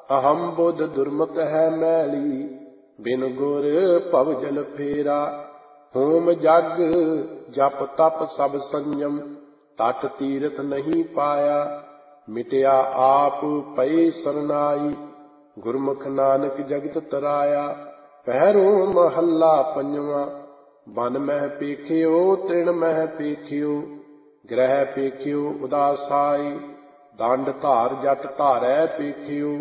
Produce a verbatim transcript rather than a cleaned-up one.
ਅਹੰ ਬੁੱਧ ਦੁਰਮਤ ਹੈ ਮੈਲੀ, ਬਿਨ ਗੁਰ ਭਵ ਜਲ ਫੇਰਾ। ਹੋਮ ਜਗ ਜਪ ਤਪ ਸਭ ਸੰਜਮ, ਤਟ ਤੀਰਥ ਨਹੀਂ ਪਾਇਆ। ਮਿਟਿਆ ਆਪ ਪਏ ਸਰਨਾਈ, ਗੁਰਮੁਖ ਨਾਨਕ ਜਗਤ ਤਰਾਇਆ। ਪਹਿਰੋ ਮਹੱਲਾ ਪੰਜਵਾਂ। ਬਨ ਮਹਿ ਪੇਖਿਓ ਤ੍ਰਿਣ ਮਹਿ ਪੇਖਿਓ, ਗ੍ਰਹਿ ਪੇਖਿਓ ਉਦਾਸਾਈ। ਦੰਡ ਧਾਰ ਜਟ ਧਾਰੈ ਪੇਖਿਓ,